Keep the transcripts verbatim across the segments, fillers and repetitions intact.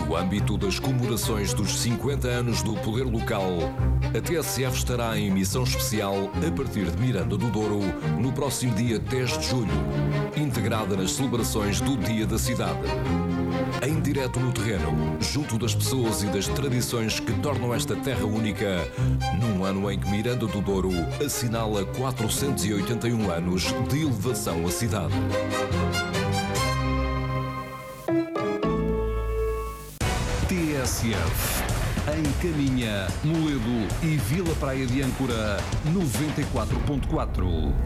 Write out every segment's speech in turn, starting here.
No âmbito das comemorações dos cinquenta anos do Poder Local, a T S F estará em emissão especial a partir de Miranda do Douro no próximo dia dez de julho, integrada nas celebrações do Dia da Cidade. Em direto no terreno, junto das pessoas e das tradições que tornam esta terra única, num ano em que Miranda do Douro assinala quatrocentos e oitenta e um anos de elevação à cidade. T S F, em Caminha, Moledo e Vila Praia de Âncora, noventa e quatro ponto quatro.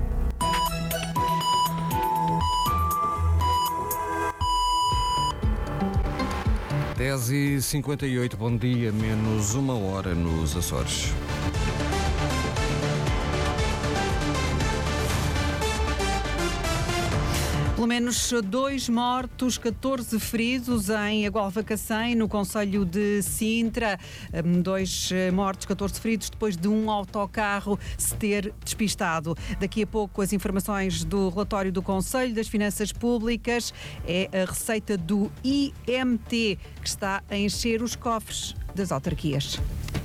dez e cinquenta e oito, bom dia, menos uma hora nos Açores. Pelo menos dois mortos, catorze feridos em Agualva-Cacém, no concelho de Sintra. Dois mortos, catorze feridos, depois de um autocarro se ter despistado. Daqui a pouco as informações do relatório do Conselho das Finanças Públicas. É a receita do I M T que está a encher os cofres das autarquias.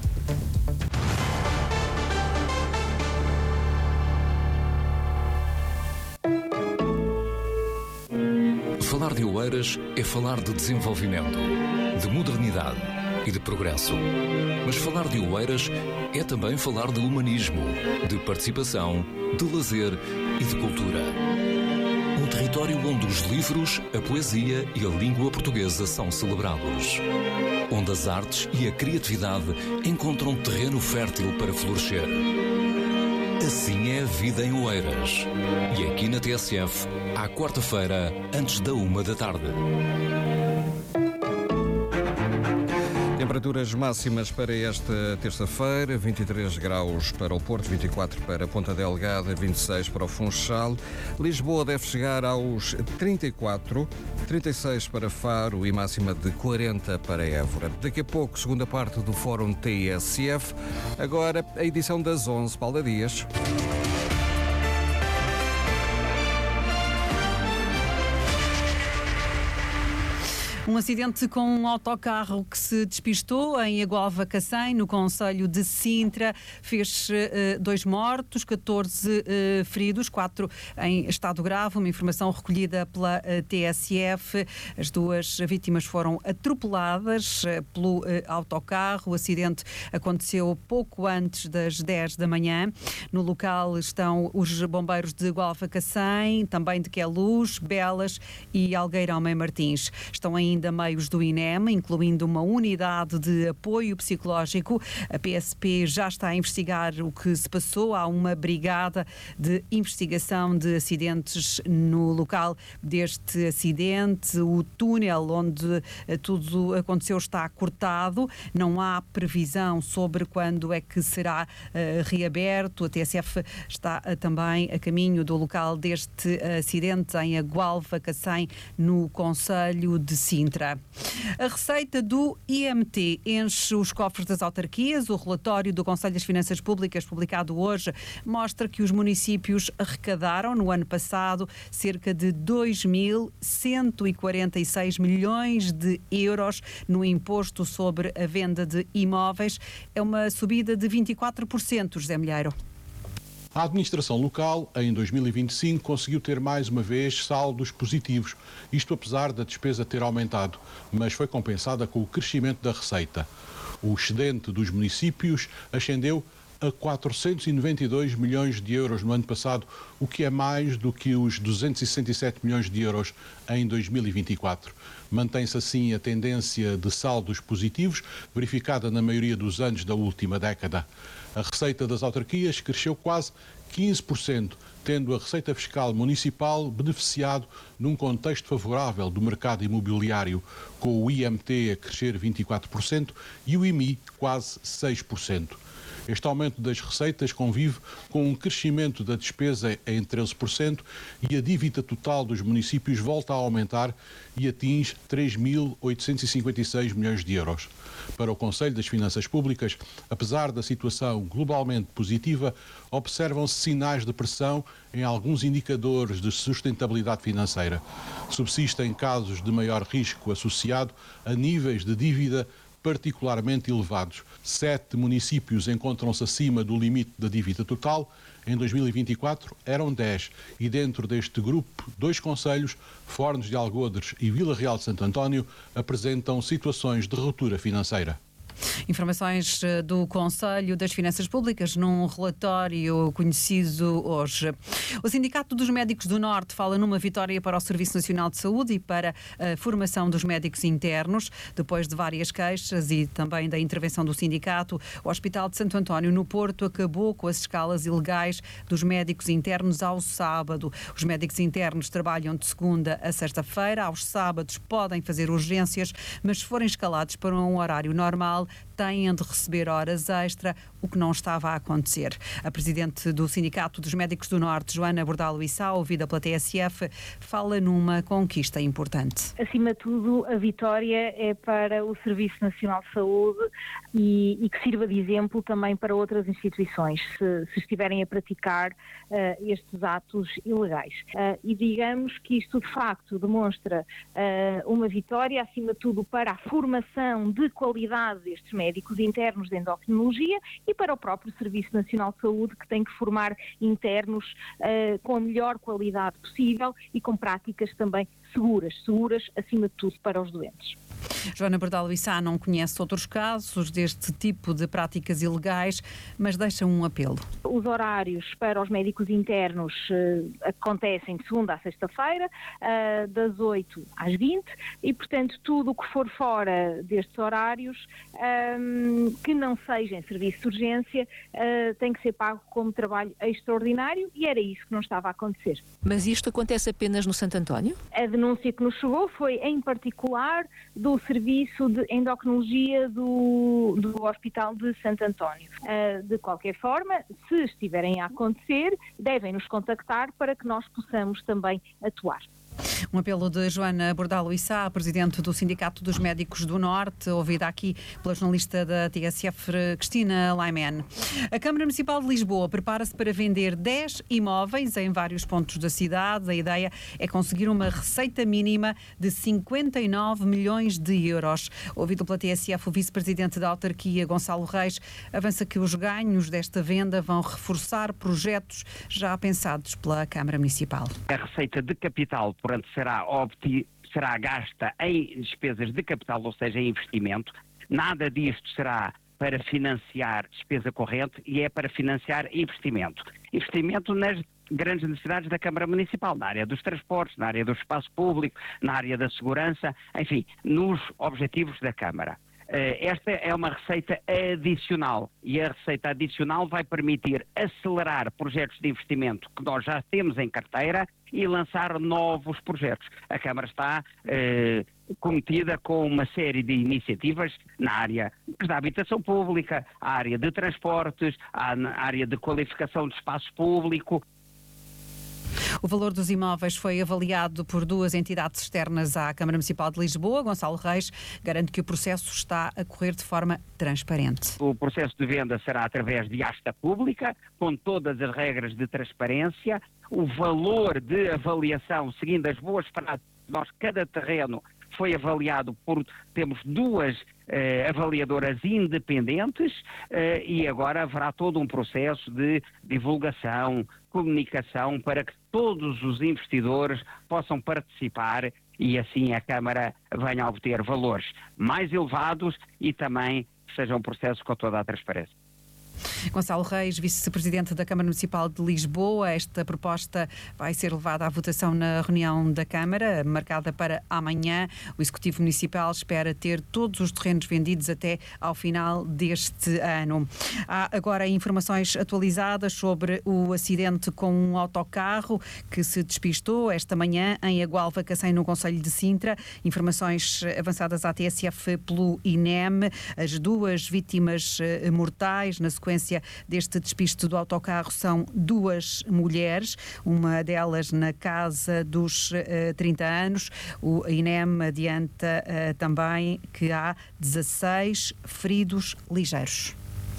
Falar de Oeiras é falar de desenvolvimento, de modernidade e de progresso. Mas falar de Oeiras é também falar de humanismo, de participação, de lazer e de cultura. Um território onde os livros, a poesia e a língua portuguesa são celebrados. Onde as artes e a criatividade encontram terreno fértil para florescer. Assim é a vida em Oeiras. E aqui na T S F, à quarta-feira, antes da uma da tarde. Temperaturas máximas para esta terça-feira, vinte e três graus para o Porto, vinte e quatro para Ponta Delgada, vinte e seis para o Funchal. Lisboa deve chegar aos trinta e quatro, trinta e seis para Faro e máxima de quarenta para Évora. Daqui a pouco, segunda parte do Fórum T S F. Agora, a edição das onze, Paula Dias. Um acidente com um autocarro que se despistou em Agualva-Cacém, no concelho de Sintra, fez uh, dois mortos, catorze uh, feridos, quatro em estado grave, uma informação recolhida pela uh, T S F. As duas vítimas foram atropeladas uh, pelo uh, autocarro. O acidente aconteceu pouco antes das dez da manhã. No local estão os bombeiros de Agualva-Cacém, também de Queluz, Belas e Algueirão Mãe Martins. Estão ainda ainda meios do I N E M, incluindo uma unidade de apoio psicológico. A P S P já está a investigar o que se passou. Há uma brigada de investigação de acidentes no local deste acidente. O túnel onde tudo aconteceu está cortado. Não há previsão sobre quando é que será uh, reaberto. A T S F está uh, também a caminho do local deste uh, acidente em Agualva-Cacém, no concelho de Sintra. A receita do I M T enche os cofres das autarquias. O relatório do Conselho das Finanças Públicas, publicado hoje, mostra que os municípios arrecadaram no ano passado cerca de dois mil cento e quarenta e seis milhões de euros no imposto sobre a venda de imóveis. É uma subida de vinte e quatro por cento, José Milheiro. A administração local, em dois mil e vinte e cinco, conseguiu ter mais uma vez saldos positivos, isto apesar da despesa ter aumentado, mas foi compensada com o crescimento da receita. O excedente dos municípios ascendeu a quatrocentos e noventa e dois milhões de euros no ano passado, o que é mais do que os duzentos e sessenta e sete milhões de euros em dois mil e vinte e quatro. Mantém-se assim a tendência de saldos positivos, verificada na maioria dos anos da última década. A receita das autarquias cresceu quase quinze por cento, tendo a receita fiscal municipal beneficiado num contexto favorável do mercado imobiliário, com o I M T a crescer vinte e quatro por cento e o I M I quase seis por cento. Este aumento das receitas convive com um crescimento da despesa em treze por cento e a dívida total dos municípios volta a aumentar e atinge três mil oitocentos e cinquenta e seis milhões de euros. Para o Conselho das Finanças Públicas, apesar da situação globalmente positiva, observam-se sinais de pressão em alguns indicadores de sustentabilidade financeira. Subsistem casos de maior risco associado a níveis de dívida particularmente elevados. Sete municípios encontram-se acima do limite da dívida total. Em dois mil e vinte e quatro eram dez e dentro deste grupo, dois concelhos, Fornos de Algodres e Vila Real de Santo António, apresentam situações de ruptura financeira. Informações do Conselho das Finanças Públicas num relatório conhecido hoje. O Sindicato dos Médicos do Norte fala numa vitória para o Serviço Nacional de Saúde e para a formação dos médicos internos. Depois de várias queixas e também da intervenção do sindicato, o Hospital de Santo António, no Porto, acabou com as escalas ilegais dos médicos internos ao sábado. Os médicos internos trabalham de segunda a sexta-feira. Aos sábados podem fazer urgências, mas se forem escalados para um horário normal, têm de receber horas extra, o que não estava a acontecer. A presidente do Sindicato dos Médicos do Norte, Joana Bordalo Issa, ouvida pela T S F, fala numa conquista importante. Acima de tudo, a vitória é para o Serviço Nacional de Saúde e, e que sirva de exemplo também para outras instituições, se, se estiverem a praticar uh, estes atos ilegais. Uh, e digamos que isto, de facto, demonstra uh, uma vitória, acima de tudo, para a formação de qualidade destes médicos internos de endocrinologia e para o próprio Serviço Nacional de Saúde, que tem que formar internos uh, com a melhor qualidade possível e com práticas também seguras, seguras acima de tudo para os doentes. Joana Bordalo Issa não conhece outros casos deste tipo de práticas ilegais, mas deixa um apelo. Os horários para os médicos internos uh, acontecem de segunda à sexta-feira, uh, das oito às vinte, e, portanto, tudo o que for fora destes horários, um, que não seja em serviço de urgência, uh, tem que ser pago como trabalho extraordinário, e era isso que não estava a acontecer. Mas isto acontece apenas no Santo António? A denúncia que nos chegou foi, em particular, do Serviço de Endocrinologia do, do Hospital de Santo António. Uh, de qualquer forma, se estiverem a acontecer, devem nos contactar para que nós possamos também atuar. Um apelo de Joana Bordalo Issa, presidente do Sindicato dos Médicos do Norte, ouvida aqui pela jornalista da T S F, Cristina Laiman. A Câmara Municipal de Lisboa prepara-se para vender dez imóveis em vários pontos da cidade. A ideia é conseguir uma receita mínima de cinquenta e nove milhões de euros. Ouvido pela T S F, o vice-presidente da autarquia, Gonçalo Reis, avança que os ganhos desta venda vão reforçar projetos já pensados pela Câmara Municipal. A receita de capital, portanto, será, obti, será gasta em despesas de capital, ou seja, em investimento. Nada disto será para financiar despesa corrente e é para financiar investimento. Investimento nas grandes necessidades da Câmara Municipal, na área dos transportes, na área do espaço público, na área da segurança, enfim, nos objetivos da Câmara. Esta é uma receita adicional e a receita adicional vai permitir acelerar projetos de investimento que nós já temos em carteira e lançar novos projetos. A Câmara está eh, cometida com uma série de iniciativas na área da habitação pública, a área de transportes, a área de qualificação de espaço público. O valor dos imóveis foi avaliado por duas entidades externas à Câmara Municipal de Lisboa. Gonçalo Reis garante que o processo está a correr de forma transparente. O processo de venda será através de asta pública, com todas as regras de transparência. O valor de avaliação, seguindo as boas práticas, nós, cada terreno foi avaliado por, temos duas eh, avaliadoras independentes eh, e agora haverá todo um processo de divulgação, comunicação, para que todos os investidores possam participar e assim a Câmara venha a obter valores mais elevados e também seja um processo com toda a transparência. Gonçalo Reis, vice-presidente da Câmara Municipal de Lisboa. Esta proposta vai ser levada à votação na reunião da Câmara, marcada para amanhã. O Executivo Municipal espera ter todos os terrenos vendidos até ao final deste ano. Há agora informações atualizadas sobre o acidente com um autocarro que se despistou esta manhã em Agualva Cacém, no concelho de Sintra. Informações avançadas à T S F pelo I N E M. As duas vítimas mortais na sequência notícia deste despiste do autocarro são duas mulheres, uma delas na casa dos uh, trinta anos. O INEM adianta uh, também que há dezasseis feridos ligeiros.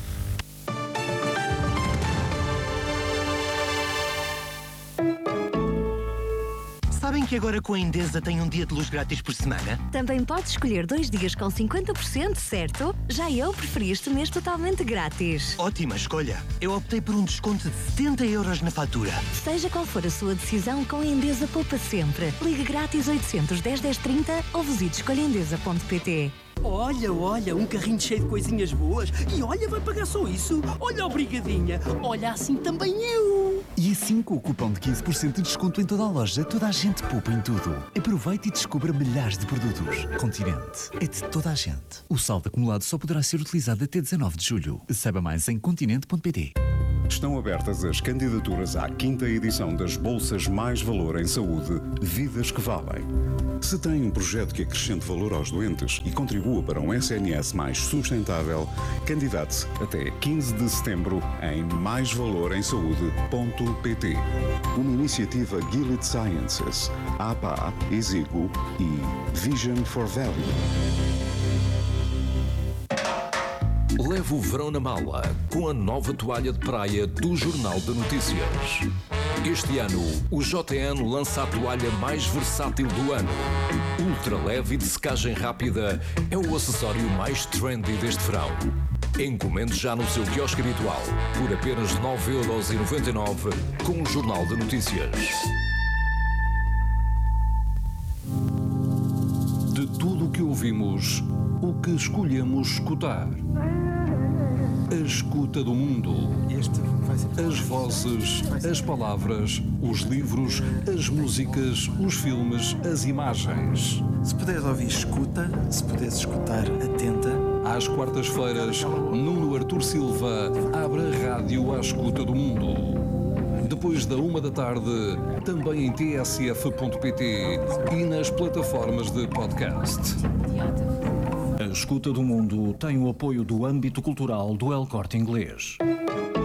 Sabem que agora com a Endesa tem um dia de luz grátis por semana? Também podes escolher dois dias com cinquenta por cento, certo? Já eu preferi este mês totalmente grátis. Ótima escolha. Eu optei por um desconto de setenta euros na fatura. Seja qual for a sua decisão, com a Endesa poupa sempre. Ligue grátis oitocentos, dez, dez, trinta ou visite escolha endesa ponto pt. Olha, olha, um carrinho cheio de coisinhas boas. E olha, vai pagar só isso. Olha, obrigadinha. Olha, assim também eu. E assim, com o cupom de quinze por cento de desconto em toda a loja, toda a gente poupa em tudo. Aproveite e descubra milhares de produtos. Continente. É de toda a gente. O saldo acumulado só poderá ser utilizado até dezanove de julho. Saiba mais em continente ponto pt. Estão abertas as candidaturas à quinta edição das Bolsas Mais Valor em Saúde, Vidas que Valem. Se tem um projeto que acrescente valor aos doentes e contribua para um S N S mais sustentável, candidate-se até quinze de setembro em mais valor em saúde ponto pt. Uma iniciativa Gilead Sciences, A P A, Exigo e Vision for Value. Leve o verão na mala com a nova toalha de praia do Jornal de Notícias. Este ano, o J N lança a toalha mais versátil do ano. Ultra leve e de secagem rápida, é o acessório mais trendy deste verão. Encomende já no seu quiosque habitual por apenas nove euros e noventa e nove com o Jornal de Notícias. De tudo o que ouvimos, o que escolhemos escutar. A escuta do mundo. As vozes, as palavras, os livros, as músicas, os filmes, as imagens. Se puderes ouvir, escuta. Se puderes escutar, atenta. Às quartas-feiras, Nuno Artur Silva abre a rádio à escuta do mundo. Depois da uma da tarde, também em t s f ponto p t e nas plataformas de podcast. A Escuta do Mundo tem o apoio do âmbito cultural do El Corte Inglês.